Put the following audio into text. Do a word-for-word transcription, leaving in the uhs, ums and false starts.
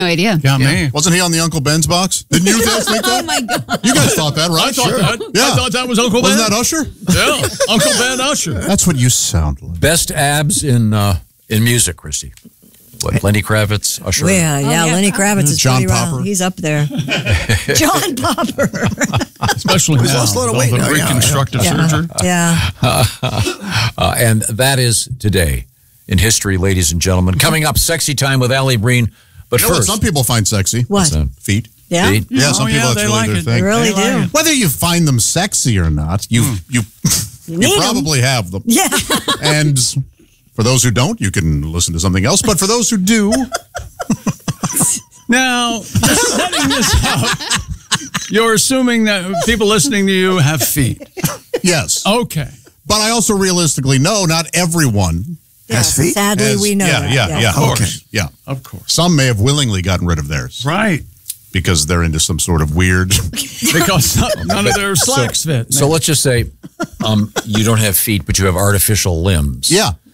No idea. Yeah, Yeah. me. Wasn't he on the Uncle Ben's box? Didn't you guys think that? Oh, my God. You guys thought that, right? I thought Sure. that. Yeah. I thought that was Uncle Ben. Wasn't that Usher? Yeah, Uncle Ben Usher. That's what you sound like. Best abs in uh, in music, Christy. What, Lenny Kravitz, Usher? Yeah, yeah, Oh, yeah. Lenny Kravitz is John pretty Popper. wild. He's up there. John Popper. Especially now. lost a lot of with all weight the now, yeah. reconstructive Yeah. surgery. Yeah. Uh, and that is today in history, ladies and gentlemen. Coming up, Sexy Time with Allie Breen. But You know what first, some people find sexy? What? that? Feet. Yeah? Feet. Yeah, some Oh, people yeah, that's they really like their it. thing. They really They like do. it. Whether you find them sexy or not, you you you need 'em. probably have them. Yeah. And for those who don't, you can listen to something else. But for those who do, Now, just setting this up, you're assuming that people listening to you have feet. yes. Okay. But I also realistically know not everyone Has feet? Sadly, has. we know yeah, that. yeah, yeah, Of course. Okay. Yeah. Of course. Some may have willingly gotten rid of theirs Right. because they're into some sort of weird. Because none of their slacks fit. So let's just say um, you don't have feet, but you have artificial limbs. Yeah.